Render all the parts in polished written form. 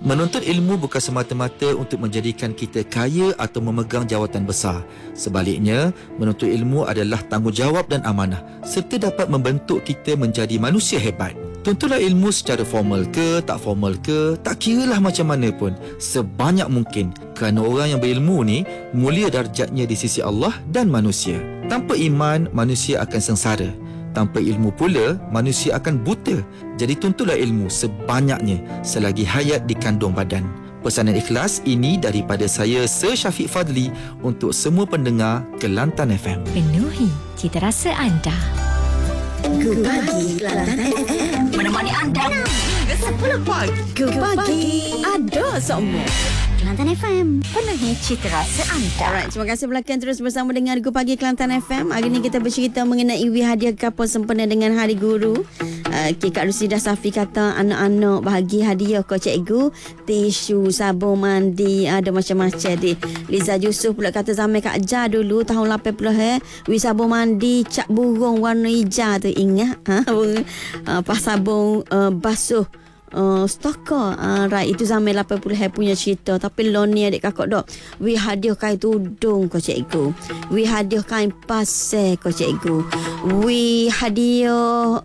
Menuntut ilmu bukan semata-mata untuk menjadikan kita kaya atau memegang jawatan besar. Sebaliknya, menuntut ilmu adalah tanggungjawab dan amanah serta dapat membentuk kita menjadi manusia hebat. Tuntutlah ilmu secara formal ke, tak formal ke, tak kiralah macam mana pun, sebanyak mungkin, kerana orang yang berilmu ni mulia darjatnya di sisi Allah dan manusia. Tanpa iman, manusia akan sengsara. Tanpa ilmu pula, manusia akan buta. Jadi tuntutlah ilmu sebanyaknya selagi hayat di kandung badan. Pesanan ikhlas ini daripada saya, Sir Syafiq Fadli, untuk semua pendengar Kelantan FM. Penuhi cita rasa anda. Go Pagi Kelantan FM, menemani anda hingga 10 pagi. Go Pagi, ada semua Kelantan FM, penuhi cita rasa anda. Alright, terima kasih belakang terus bersama dengan Go Pagi Kelantan FM. Hari ini kita bercerita mengenai hadiah kapal sempena dengan Hari Guru. Kak Rusidah Safi kata anak-anak bahagi hadiah ke cikgu, tisu, sabun mandi, ada macam-macam dia. Liza Yusuf pula kata zaman Kak Jar dulu tahun 80 wi sabun mandi cap burung warna hijau tu, ingat pas sabun basuh stoker. Right, itu zaman 80 punya cerita. Tapi lon ni adik kakak dok, we hadiah kain tudung ke cikgu, we hadiah kain pasir ke cikgu, we hadiah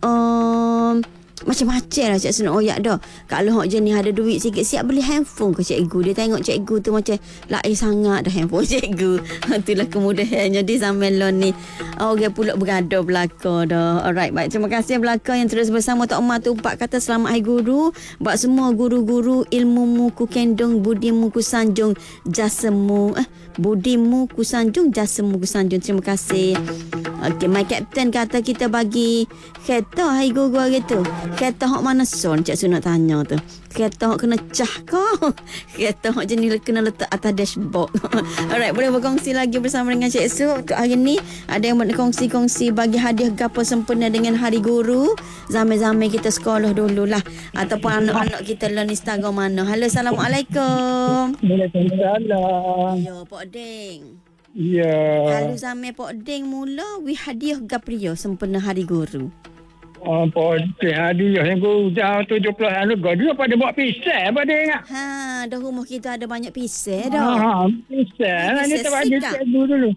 macam-macam lah cik senang oyak dah. Kalau hok jenis ada duit sikit, siap beli handphone ke cikgu. Dia tengok cikgu tu macam lain sangat dah handphone cikgu. Itulah kemudahannya di zaman lon ni. Orang pula bergaduh belaka dah. Alright, baik. Terima kasih belaka yang terus bersama Tok Omar tu. Pak kata selamat Hari Guru. Buat semua guru-guru, ilmumu ku kendong, budimu ku sanjung, jasamu budimu ku sanjung, jasamu ku sanjung. Terima kasih. Okey, my captain kata kita bagi kereta Hari Guru hari tu. Kereta hok mana son? Cik Su nak tanya tu. Kereta hok kena cah ke? Kereta hok jenis kena letak atas dashboard. Alright, boleh berkongsi lagi bersama dengan Cik Su. Untuk hari ni, ada yang berkongsi-kongsi bagi hadiah gapo sempena dengan Hari Guru. Zaman-zaman kita sekolah dululah. Ataupun anak-anak kita learn Instagram mana. Halo, Assalamualaikum. Waalaikumsalam. Yo, Pak Deng. Ya. Kalau zaman Pak Deng mula, we hadiah gaprio sempena Hari Guru. Ponteng hadiah yang aku dah 70 hari dia pada buat pisang apa dia ingat? Dah rumah kita ada banyak pisang dah. Pisang. Ni tak bagi cikgu dulu.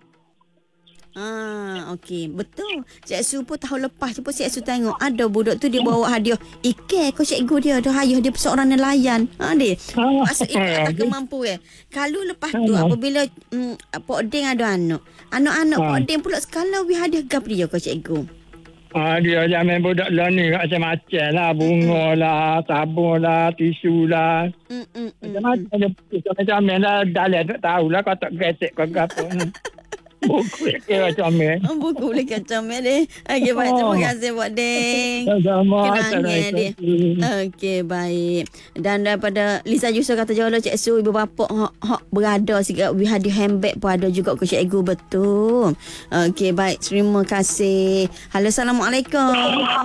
Okey, betul. Cik Su pun tahun lepas tu pun Cik Su tengok ada budak tu dia bawa hadiah ikan ke cikgu dia. Dah ayah dia seorang nelayan. Dia. Maksud ikan tak kemampu Kalau lepas tu apabila Pak Deng ada anak. Anak-anak Pak Deng pula sekala we hadiah gap dia ke cikgu. Dia zaman budak lah ni macam-macam lah. Bunga lah, sabun lah, tisu lah. Macam-macam lah. Dalam tak tahulah kau tak gesek kau apa. Buku ke macam ni. Buku boleh kacau deh. Okey, baik. Terima kasih Pak Deng. Sama. Kenangan dia. Okey, baik. Dan daripada Lisa Yusof kata jawab Cik Su, ibu bapa hak berada sikit. We hadiah handbag pun ada juga ke cikgu. Betul. Okey, baik. Terima kasih. Halo, Assalamualaikum.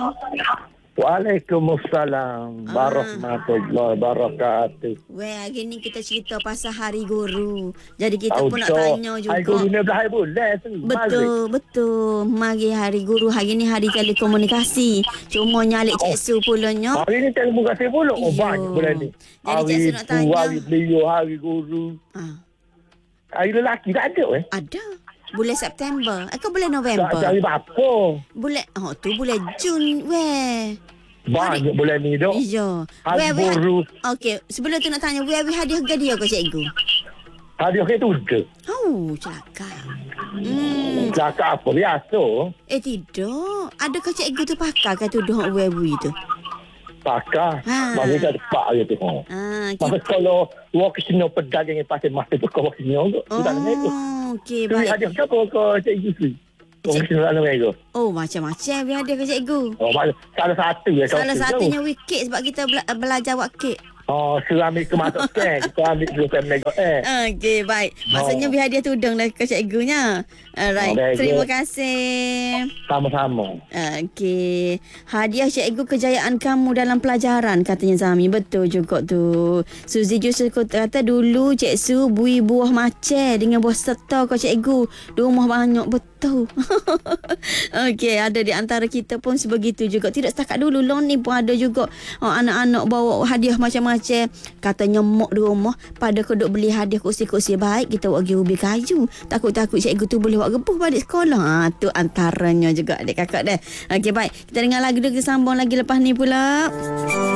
Waalaikumsalam warahmatullahi wabarakatuh. Hari ni kita cerita pasal Hari Guru. Jadi kita pun nak tanya juga. Hari Guru ni belah bulan tu. Betul. Mari Hari Guru. Hari ni hari telekomunikasi. Cuma nyalik Cik Su pulanya. Hari ni telekomunikasi pula. Banyak bulan ni. Jadi Cik Su nak tanya. Hari beliau, Hari Guru. Hari lelaki tak ada Ada. Bulan September. Ke bulan November? Tak cari apa. Bulan, tu bulan Jun. Banyak bulan ni dok. Iya. Hari Guru. Okey, sebelum tu nak tanya, we hadiah ke dia ke cikgu? Hadiah ke tu ke? Cakap. Cakap apa biasa? Tidak. Adakah cikgu tu pakai ke tuduh we tu? Pakai. Bagi kat tepat je tu. Maka kalau awak kesini pedang yang pasal masa tu kau kesini tu. Tak ada itu. Okey, baik. Hadiah ke apa ke cikgu tu? Macam-macam we hadiah ke cikgu. Salah satu ya. Salah satunya we kek sebab kita belajar buat kek. Suruh ambil ke masuk kan. Kita ambil dulu mega Okey, baik. Maksudnya we hadiah tudung lah ke cikgunya. Alright. Terima kasih. Sama-sama. Okey. Hadiah cikgu kejayaan kamu dalam pelajaran katanya Zami. Betul juga tu. Suzy Yusuf kata dulu Cik Su bui buah macam dengan buah serta ke cikgu. Di rumah banyak betul. tahu. Okey, ada di antara kita pun sebegitu juga. Tidak setakat dulu, loan ni pun ada juga anak-anak bawa hadiah macam-macam. Katanya mak di rumah pada keduk beli hadiah kursi-kursi baik, kita buat pergi ubi kayu. Takut-takut cikgu tu boleh buat gepuh balik sekolah. Tu antaranya juga adik kakak dah. Okey, baik. Kita dengar lagu dulu, kita sambung lagi lepas ni pula.